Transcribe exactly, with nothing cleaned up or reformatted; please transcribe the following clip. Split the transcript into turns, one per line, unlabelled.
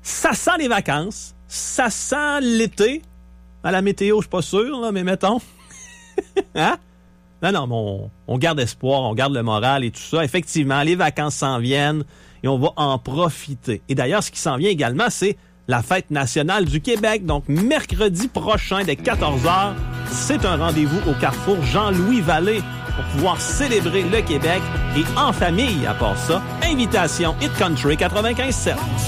Ça sent les vacances. Ça sent l'été. À la météo, je suis pas sûr, là, mais mettons. Hein? Non, non, mais on, on garde espoir, on garde le moral et tout ça. Effectivement, les vacances s'en viennent et on va en profiter. Et d'ailleurs, ce qui s'en vient également, c'est la fête nationale du Québec. Donc, mercredi prochain, dès quatorze heures, c'est un rendez-vous au carrefour Jean-Louis Vallée pour pouvoir célébrer le Québec et en famille, à part ça. Invitation Hit Country quatre-vingt-quinze sept.